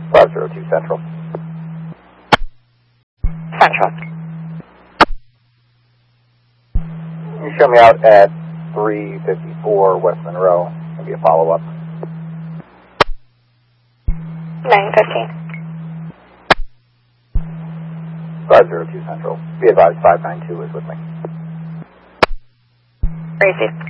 502 Central. Central. You show me out at 354 West Monroe. Maybe a follow-up. 915. 502 Central. Be advised 592 is with me. Crazy.